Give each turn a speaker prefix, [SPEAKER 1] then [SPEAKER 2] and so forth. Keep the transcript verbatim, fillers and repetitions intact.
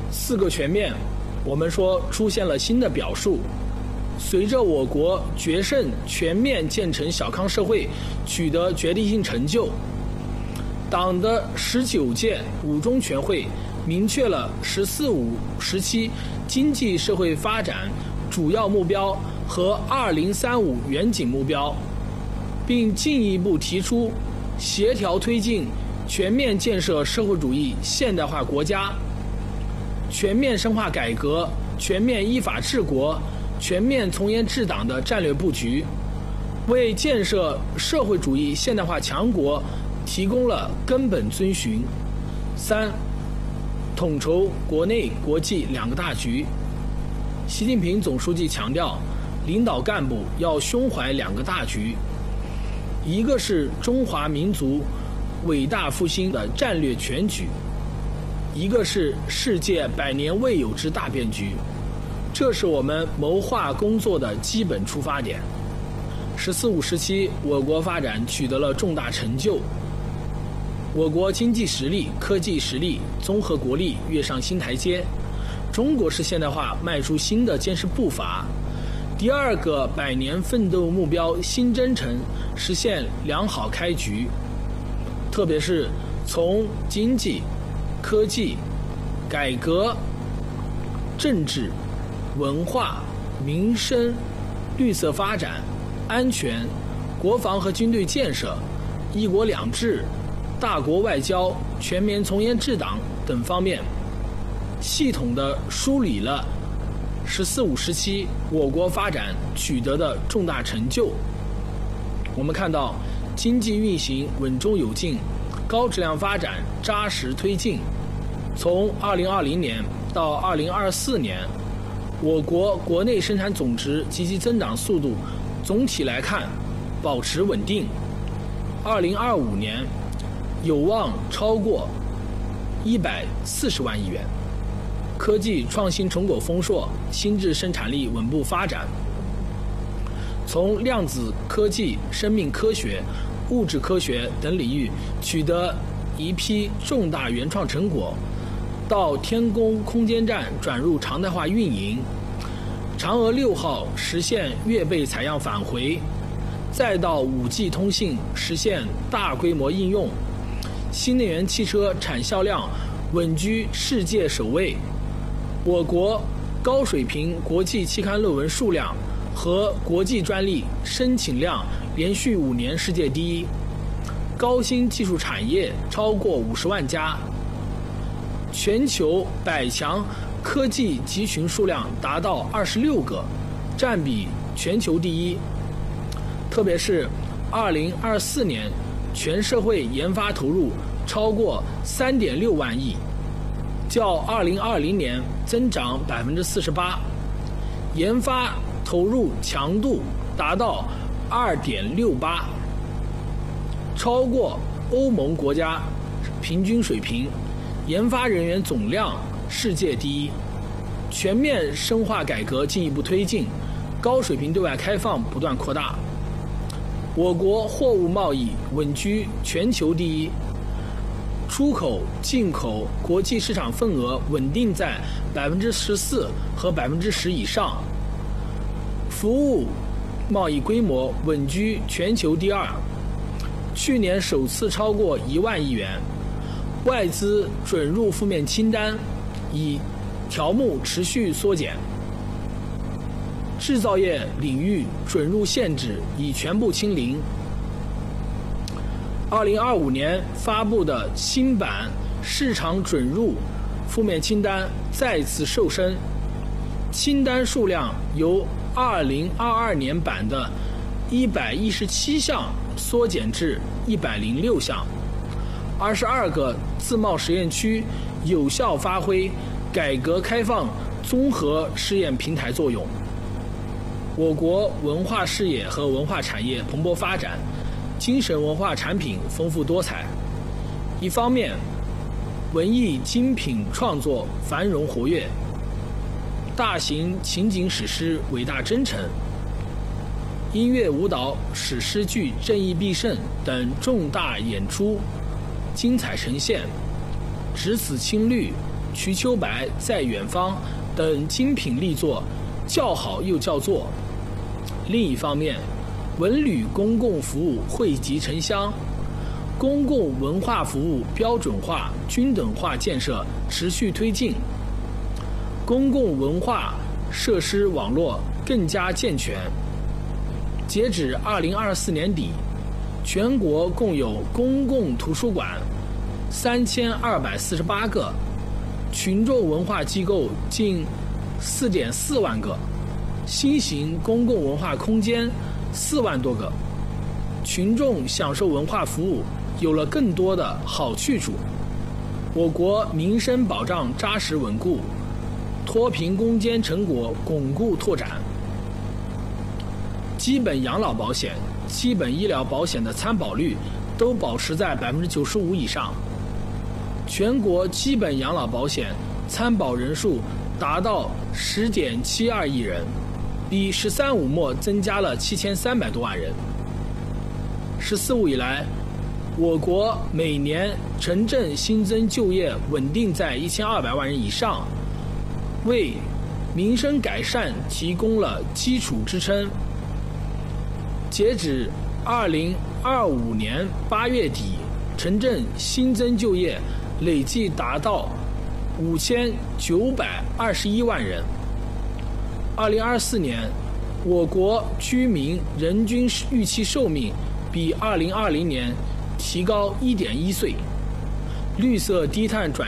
[SPEAKER 1] 四个全面，我们说出现了新的表述。随着我国决胜全面建成小康社会取得决定性成就，党的十九届五中全会明确了“十四五”时期经济社会发展主要目标和二零三五远景目标，并进一步提出协调推进全面建设社会主义现代化国家、全面深化改革、全面依法治国、全面从严治党的战略布局，为建设社会主义现代化强国提供了根本遵循。三、统筹国内国际两个大局。习近平总书记强调，领导干部要胸怀两个大局，一个是中华民族伟大复兴的战略全局，一个是世界百年未有之大变局。这是我们谋划工作的基本出发点。十四五时期，我国发展取得了重大成就，我国经济实力、科技实力、综合国力跃上新台阶，中国式现代化迈出新的坚实步伐。第二个百年奋斗目标新征程实现良好开局，特别是从经济、科技、改革、政治、文化、民生、绿色发展、安全、国防和军队建设、一国两制、大国外交、全面从严治党等方面，系统地梳理了十四五时期我国发展取得的重大成就。我们看到，经济运行稳中有进，高质量发展扎实推进。从二零二零年到二零二四年，我国国内生产总值积极增长速度总体来看保持稳定。二零二五年有望超过一百四十万亿元。科技创新成果丰硕，新质生产力稳步发展。从量子科技、生命科学、物质科学等领域取得一批重大原创成果，到天宫空间站转入常态化运营，嫦娥六号实现月背采样返回，再到 五 G 通信实现大规模应用，新能源汽车产销量稳居世界首位，我国高水平国际期刊论文数量和国际专利申请量连续五年世界第一，高新技术产业超过五十万家，全球百强科技集群数量达到二十六个，占比全球第一。特别是二零二四年，全社会研发投入超过 三点六万亿，较二零二零年增长 百分之四十八， 研发投入强度达到 二点六八， 超过欧盟国家平均水平，研发人员总量世界第一。全面深化改革进一步推进，高水平对外开放不断扩大，我国货物贸易稳居全球第一，出口、进口、国际市场份额稳定在 百分之十四 和 百分之十 以上，服务贸易规模稳居全球第二，去年首次超过一万亿元，外资准入负面清单已条目持续缩减，制造业领域准入限制已全部清零。二零二五年发布的新版市场准入负面清单再次瘦身，清单数量由二零二二年版的一百一十七项缩减至一百零六项，二十二个自贸实验区有效发挥改革开放综合试验平台作用。我国文化事业和文化产业蓬勃发展，精神文化产品丰富多彩。一方面，文艺精品创作繁荣活跃，大型情景史诗伟大征程，音乐舞蹈史诗剧正义必胜等重大演出精彩呈现，只此青绿， 瞿秋白在远方等精品力作叫好又叫座。另一方面，文旅公共服务惠及城乡，公共文化服务标准化、均等化建设持续推进，公共文化设施网络更加健全。截止二零二四年底，全国共有公共图书馆三千二百四十八个，群众文化机构近四点四万个，新型公共文化空间四万多个，群众享受文化服务有了更多的好去处。我国民生保障扎实稳固，脱贫攻坚成果巩固拓展。基本养老保险、基本医疗保险的参保率都保持在百分之九十五以上，全国基本养老保险参保人数达到十点七二亿人，比“十三五”末增加了七千三百多万人。“十四五”以来，我国每年城镇新增就业稳定在一千二百万人以上，为民生改善提供了基础支撑。截止二零二五年八月底，城镇新增就业累计达到五千九百二十一万人。二零二四年，我国居民人均预期寿命比二零二零年提高一点一岁，绿色低碳转